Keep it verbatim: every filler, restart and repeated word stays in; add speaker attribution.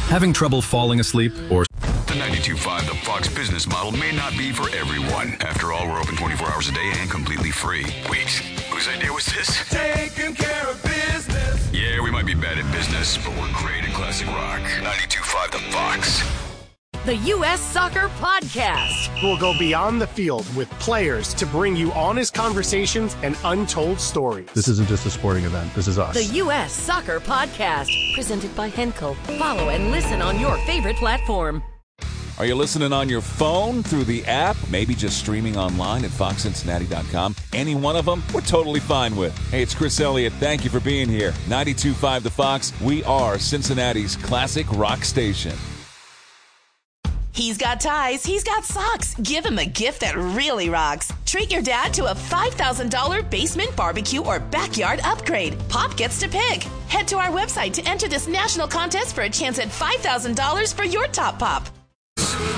Speaker 1: Having trouble falling asleep or...
Speaker 2: The ninety-two point five The Fox business model may not be for everyone. After all, we're open twenty-four hours a day and completely free. Wait, whose idea was this?
Speaker 3: Taking care of business.
Speaker 2: Yeah, we might be bad at business, but we're great at classic rock. ninety-two point five The Fox.
Speaker 4: The U S Soccer Podcast.
Speaker 5: We'll go beyond the field with players to bring you honest conversations and untold stories.
Speaker 6: This isn't just a sporting event. This is us.
Speaker 4: The U S Soccer Podcast, presented by Henkel. Follow and listen on your favorite platform.
Speaker 7: Are you listening on your phone, through the app, maybe just streaming online at fox cincinnati dot com? Any one of them, we're totally fine with. Hey, it's Chris Elliott. Thank you for being here. ninety-two point five The Fox. We are Cincinnati's classic rock station.
Speaker 8: He's got ties. He's got socks. Give him a gift that really rocks. Treat your dad to a five thousand dollars basement barbecue or backyard upgrade. Pop gets to pick. Head to our website to enter this national contest for a chance at five thousand dollars for your top pop.